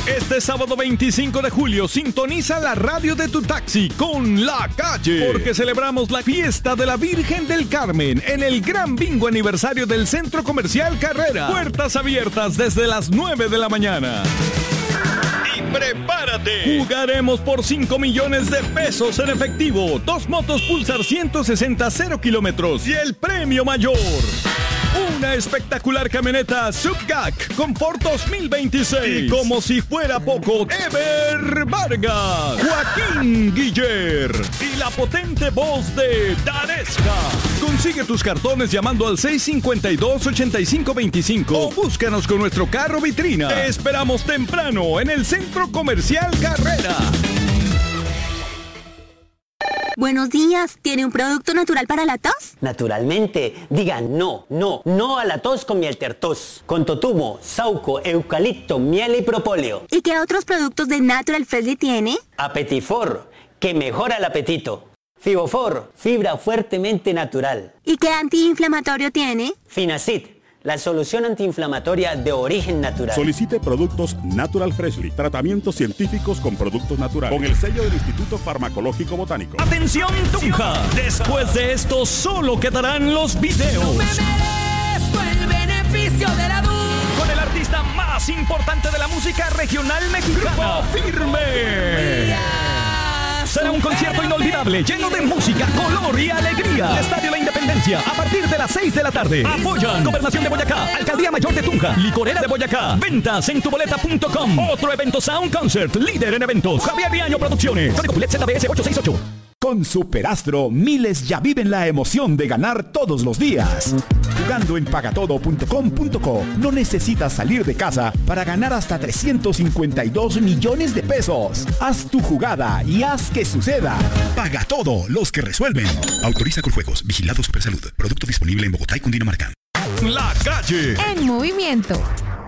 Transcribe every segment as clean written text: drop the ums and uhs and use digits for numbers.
Este sábado 25 de julio sintoniza la radio de tu taxi con La Calle, porque celebramos la fiesta de la Virgen del Carmen en el gran bingo aniversario del Centro Comercial Carrera. Puertas abiertas desde las 9 de la mañana. Y prepárate, jugaremos por 5 millones de pesos en efectivo, 2 motos Pulsar 160 0 kilómetros y el premio mayor, una espectacular camioneta Subgac Confort 2026. Y como si fuera poco, Ever Vargas, Joaquín Guiller y la potente voz de Daresca. Consigue tus cartones llamando al 652-8525 o búscanos con nuestro carro vitrina. Te esperamos temprano en el Centro Comercial Carrera. Buenos días, ¿tiene un producto natural para la tos? Naturalmente, diga no a la tos con miel tertos, con totumo, sauco, eucalipto, miel y propóleo. ¿Y qué otros productos de Natural Freshly tiene? Apetifor, que mejora el apetito. Fibofor, fibra fuertemente natural. ¿Y qué antiinflamatorio tiene? Finacid, la solución antiinflamatoria de origen natural. Solicite productos Natural Freshly, tratamientos científicos con productos naturales, con el sello del Instituto Farmacológico Botánico. ¡Atención, Tunja! Después de esto solo quedarán los videos. No me merezco el beneficio de la duda. Con el artista más importante de la música regional mexicana, Firme. Será un concierto inolvidable, lleno de música, color y alegría. Estadio La Independencia, a partir de las 6 de la tarde. Apoyan Gobernación de Boyacá, Alcaldía Mayor de Tunja, Licorera de Boyacá. Ventas en tuboleta.com. Otro evento Sound Concert, líder en eventos. Javier Viaño Producciones. Código Pulet ZBS 868. Con Superastro, miles ya viven la emoción de ganar todos los días. Jugando en pagatodo.com.co, no necesitas salir de casa para ganar hasta 352 millones de pesos. Haz tu jugada y haz que suceda. Paga todo, los que resuelven. Autoriza con juegos. Vigilado Supersalud. Producto disponible en Bogotá y Cundinamarca. La Calle. En movimiento.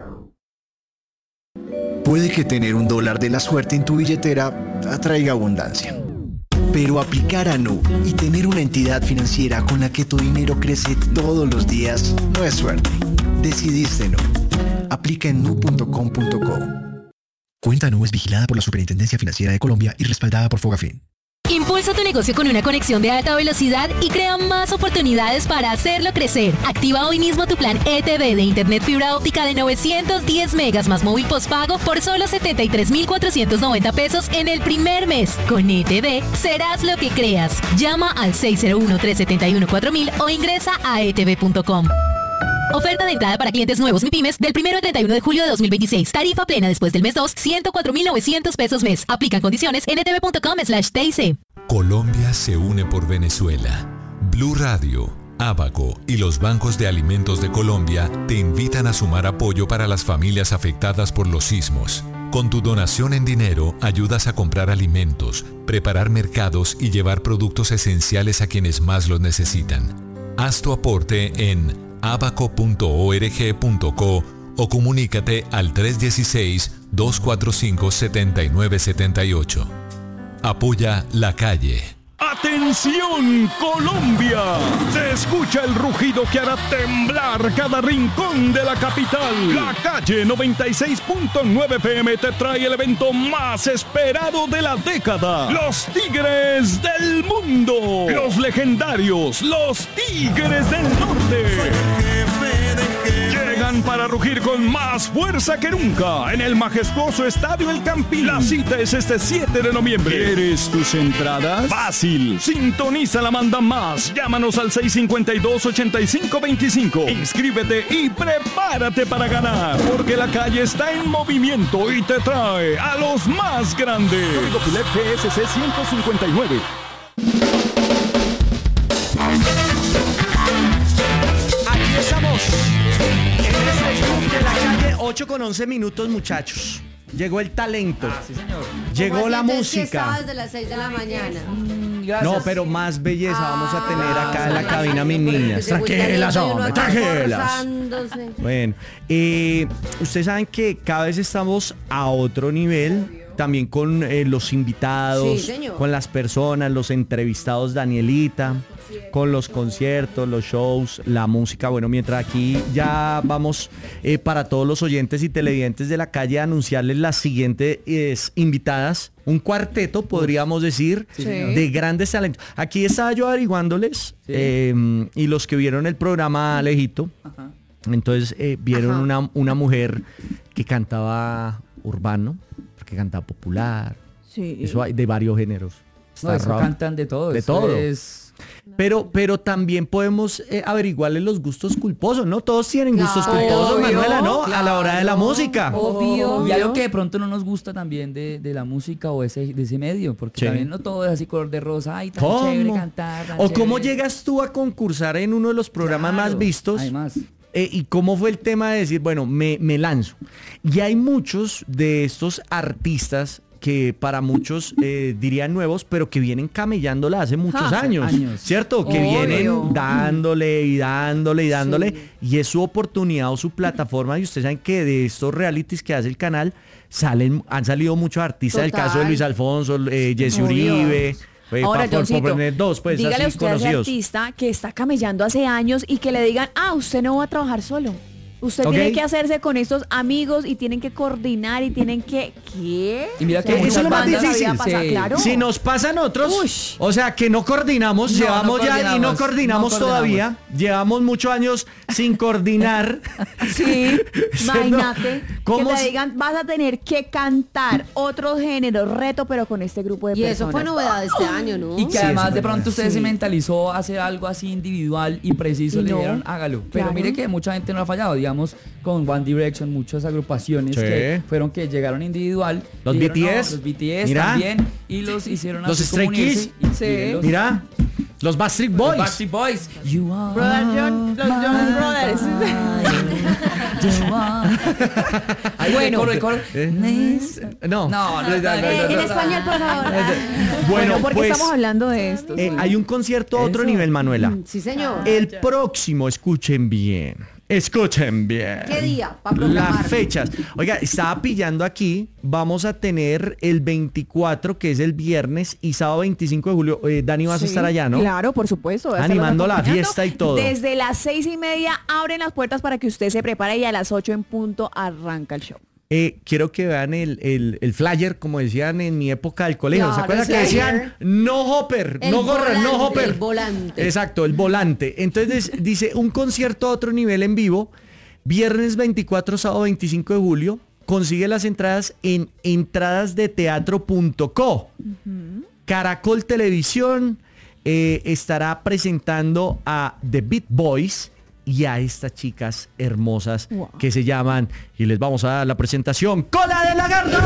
Puede que tener $1 de la suerte en tu billetera atraiga abundancia. Pero aplicar a Nu y tener una entidad financiera con la que tu dinero crece todos los días no es suerte. Decidiste Nu. Aplica en nu.com.co. Cuenta Nu es vigilada por la Superintendencia Financiera de Colombia y respaldada por Fogafín. Impulsa tu negocio con una conexión de alta velocidad y crea más oportunidades para hacerlo crecer. Activa hoy mismo tu plan ETV de Internet fibra óptica de 910 megas más móvil postpago por solo 73,490 pesos en el primer mes. Con ETV serás lo que creas. Llama al 601-371-4000 o ingresa a etv.com. Oferta de entrada para clientes nuevos MIPYMES del 1 al 31 de julio de 2026. Tarifa plena después del mes 2, 104,900 pesos mes. Aplican condiciones en etv.com/TIC. Colombia se une por Venezuela. Blue Radio, Abaco y los bancos de alimentos de Colombia te invitan a sumar apoyo para las familias afectadas por los sismos. Con tu donación en dinero ayudas a comprar alimentos, preparar mercados y llevar productos esenciales a quienes más los necesitan. Haz tu aporte en abaco.org.co o comunícate al 316-245-7978. Apoya La Calle. ¡Atención, Colombia! Se escucha el rugido que hará temblar cada rincón de la capital. La Calle 96.9 FM te trae el evento más esperado de la década. Los Tigres del Mundo. Los legendarios, los Tigres del Norte. Llegan para rugir con más fuerza que nunca en el majestuoso Estadio El Campín. La cita es este 7 de noviembre. ¿Quieres tus entradas? Fácil. Sintoniza la manda más. Llámanos al 652-8525. Inscríbete y prepárate para ganar, porque La Calle está en movimiento y te trae a los más grandes. Código Pulet PSC 159. Aquí estamos. En el Facebook de La Calle, 8:11 muchachos. Llegó el talento. Sí, señor. Llegó la música. Desde las 6 de la mañana. Gracias. No, pero más belleza vamos a tener acá en la cabina, mis niñas. Tranquilas, hombre, tranquilas. Bueno, ustedes saben que cada vez estamos a otro nivel también con los invitados, Sí, señor. con las personas, los entrevistados, Danielita, con los conciertos, los shows, la música. Bueno, mientras aquí ya vamos para todos los oyentes y televidentes de la calle a anunciarles las siguientes invitadas. Un cuarteto, podríamos decir, Sí. de grandes talentos. Aquí estaba yo averiguándoles y los que vieron el programa Alejito, entonces vieron una mujer que cantaba urbano, que cantaba popular, Sí. eso hay de varios géneros. No, Está eso rock, cantan de todo. de eso todo. es- Pero también podemos averiguarles los gustos culposos, ¿no? Todos tienen gustos culposos, obvio, Manuela, ¿no? A la hora de la música. Y algo que de pronto no nos gusta también de la música o de ese medio, porque Sí. también no todo es así color de rosa, ay, tan ¿Cómo? chévere cantar. tan ¿O cómo chévere. llegas tú a concursar en uno de los programas Claro, más vistos? además. ¿Y cómo fue el tema de decir, bueno, me lanzo? Y hay muchos de estos artistas que para muchos dirían nuevos, pero que vienen camellándola hace muchos años, ¿cierto? Que Obvio. vienen dándole y dándole y dándole, y es su oportunidad o su plataforma, y ustedes saben que de estos realities que hace el canal, han salido muchos artistas, el caso de Luis Alfonso, Jesse Obvio. Uribe, Ahora, por Johncito, poner dos, pues dígale así usted a ese conocidos. artista que está camellando hace años y que le digan, usted no va a trabajar solo. Usted Ok. tiene que hacerse con estos amigos y tienen que coordinar y tienen que... ¿Qué? Y mira O sea, que eso es lo más ¿cuándo difícil. sabía pasar? Claro. Si nos pasa a nosotros, o sea, que no coordinamos, No, llevamos no ya y no coordinamos, coordinamos no todavía, llevamos muchos años sin coordinar. Sí, ¿Cierto? imagínate ¿Cómo que te se- digan, vas a tener que cantar otro género, reto, pero con este grupo de Y personas. eso fue novedad este año, ¿no? Y que además de pronto usted Sí. se mentalizó a hacer algo así individual y preciso, Y le no. dijeron hágalo. Pero Claro. mire que mucha gente no ha fallado, digamos, con One Direction, muchas agrupaciones Sí. que fueron que llegaron individual. Los dijeron, BTS. no, los BTS Mira. también. Y los hicieron Los así como Stray unirse, Kids. y mírenlos. Mira, los Backstreet Boys. Los Backstreet Boys. You are Brother John, los Jonas Brothers. Ahí Bueno. el coro. No. No, En español, por favor. Bueno, ¿por qué pues, estamos hablando de esto? hay un concierto a otro nivel, Manuela. Sí, señor. El próximo, escuchen bien. Escuchen bien. ¿Qué día? Pa' programar. Las fechas. Oiga, estaba pillando aquí. Vamos a tener el 24, que es el viernes, y sábado 25 de julio. Dani, vas a estar allá, ¿no? Claro, por supuesto. voy a Animando estarlos la acompañando. fiesta y todo. Desde las 6:30 abren las puertas para que usted se prepare y a las 8 en punto arranca el show. Quiero que vean el flyer, como decían en mi época del colegio. ¿Se Claro, acuerdan el que flyer. decían no hopper, El no gorra, no volante, hopper? el volante. Exacto, el volante. Entonces dice un concierto a otro nivel en vivo, viernes 24, sábado 25 de julio. Consigue las entradas en entradasdeteatro.co. Caracol Televisión estará presentando a The Beat Boys y a estas chicas hermosas que se llaman, y les vamos a dar la presentación, ¡Cola de Lagarto!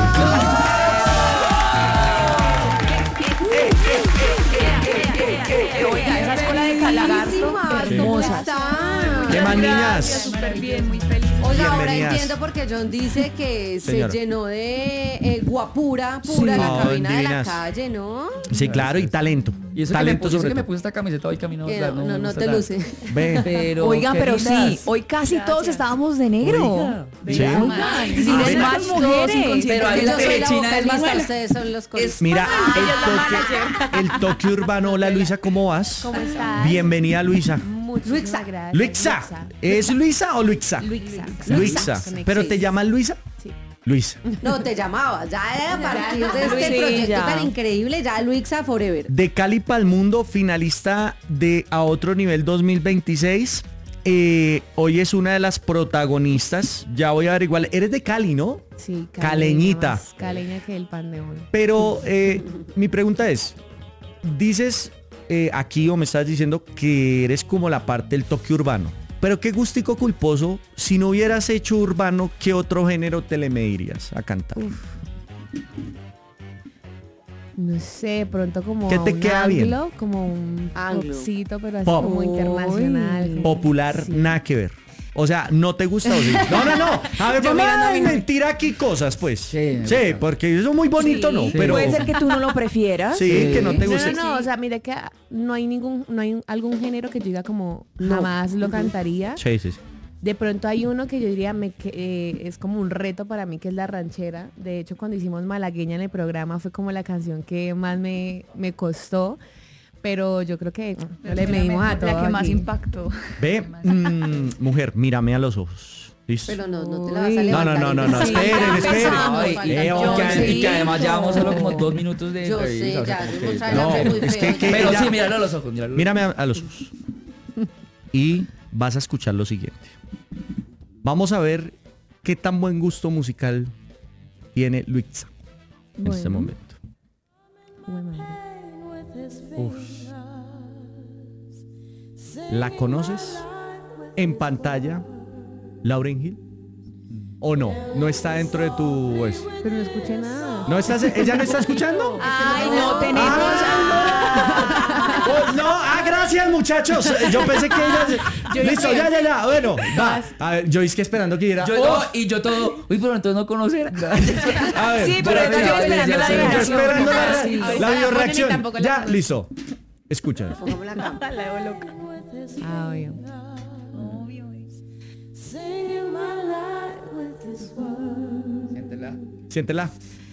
Oiga, esa escuela de Calagarto, hermosas. ¿Qué más, niñas? Gracias, súper bien, muy feliz. Oiga, ahora Bienvenidas. entiendo porque John dice que Señora. se llenó de guapura pura Sí. la No, cabina de la divinas. calle, ¿no? Sí, claro, y talento. Y eso, Talento que sobre me todo. puse esta camiseta hoy camino. Que claro, no me te gusta luce. Ve. Pero, Oiga, qué pero lindas. sí, hoy casi todos estábamos de negro. Oiga, Sí. Ay, Sí, miren, ven, más todos mujeres. inconscientes. Pero ahí Yo la soy la China es vocalista, Manuela. ustedes son los coristas. Mira, el toque urbano. Hola, Luisa, ¿cómo vas? ¿Cómo estás? Bienvenida, Luisa. Muchas gracias. Luisa. ¿Es Luisa o Luisa? Luisa. Luisa. ¿Pero te llaman Luisa? Sí. Luisa. No, te llamaba. Ya a partir de este Sí, proyecto ya. tan increíble, ya Luixa Forever. De Cali pa'l Mundo, finalista de A Otro Nivel 2026. Hoy es una de las protagonistas. Ya voy a averiguar. Eres de Cali, ¿no? Sí, Caleñita. más caleña que el pan de oro. Pero mi pregunta es, dices aquí o me estás diciendo que eres como la parte del toque urbano. Pero qué gustico culposo, si no hubieras hecho urbano, ¿qué otro género te le medirías a cantar? No sé, pronto como ¿Qué te un queda bien? anglo, como un Anglo. popcito, pero así Pop. como internacional. como- Popular, sí. nada que ver. O sea, ¿no te gusta? ¿O sí? No. A ver, Yo vamos mirando a a mi- mentir aquí cosas, pues. Sí, me Sí, gusta. porque eso es muy bonito, Sí, ¿no? Pero puede ser que tú no lo prefieras. sí, que no te No, guste. no, o sea, mire que no hay algún género que yo diga como jamás lo cantaría. Sí, sí, sí. De pronto hay uno que yo diría es como un reto para mí, que es La Ranchera. De hecho, cuando hicimos Malagueña en el programa fue como la canción que más me costó. Pero yo creo que le medimos a todo. La que más aquí. impactó. Ve, mujer, mírame a los ojos. ¿Listo? Pero no te la vas a levantar. No, Sí, esperen. Y que además llevamos solo como 2 minutos de Yo sé, entrevista, o sea, ya, como yo que- no sabía muy feo. Pero ella- sí, míralo a los ojos. Mírame a los ojos. Y vas a escuchar lo siguiente. Vamos a ver qué tan buen gusto musical tiene Luisa en este momento. Uf. ¿La conoces en pantalla, Lauryn Hill? ¿O no? ¿No está dentro de tu... pues? Pero no escuché nada. ¿No estás, ¿Ella no está escuchando? Ay, no tenemos. Gracias, muchachos. Yo pensé que ella... Listo, ya. Bueno, va. A ver, yo es que esperando que diera... Y yo todo. Uy, pero entonces no conocer. A ver, Sí, pero yo también esperando la yo reacción. esperando Sí. la Y bioreacción. tampoco la Ya, conozco. listo. Escucha. Pongamos la cama. La veo loca. Ah, obvio. Siéntela.